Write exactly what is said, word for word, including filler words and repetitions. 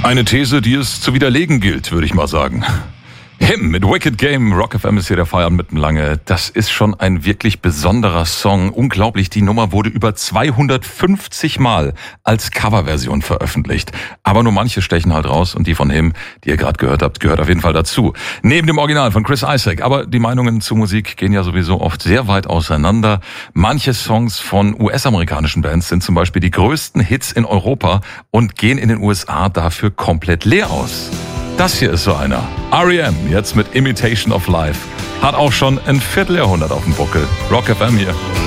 Eine These, die es zu widerlegen gilt, würde ich mal sagen. Him mit Wicked Game, Rock F M ist hier der Feierabend mitten lange. Das ist schon ein wirklich besonderer Song. Unglaublich, die Nummer wurde über zweihundertfünfzig Mal als Coverversion veröffentlicht. Aber nur manche stechen halt raus und die von Him, die ihr gerade gehört habt, gehört auf jeden Fall dazu. Neben dem Original von Chris Isaak. Aber die Meinungen zu Musik gehen ja sowieso oft sehr weit auseinander. Manche Songs von U S-amerikanischen Bands sind zum Beispiel die größten Hits in Europa und gehen in den U S A dafür komplett leer aus. Das hier ist so einer. R E M, jetzt mit Imitation of Life. Hat auch schon ein Vierteljahrhundert auf dem Buckel. Rock F M hier.